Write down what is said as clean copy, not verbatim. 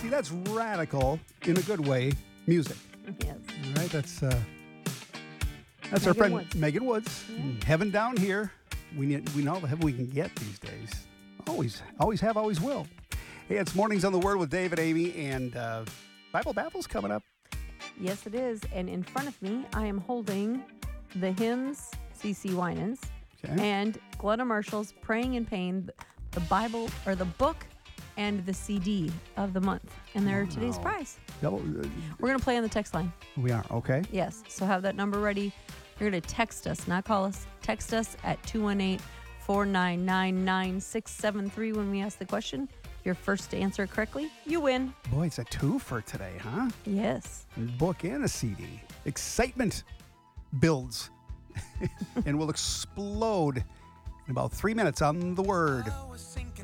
See, that's radical in a good way music. Yes. All right, that's our Megan friend Woods. Megan Woods. Yeah. Heaven down here. We know all the heaven we can get these days. Always have, always will. Hey, it's Mornings on the Word with Dave and Amy, and Bible Battle's coming up. Yes, it is. And in front of me, I am holding the hymns, C.C. Winans, Okay. and Glenna Marshall's Praying in Pain, the Bible, or the book, and the CD of the month. And they're today's prize. Double, We're going to play on the text line. we are, okay. Yes. So have that number ready. You're going to text us, not call us. Text us at 218-499-9673 when we ask the question. If you're first to answer it correctly, you win. Boy, it's a two for today, huh? Yes. Book and a CD. Excitement builds and will explode in about 3 minutes on the Word. I was sinking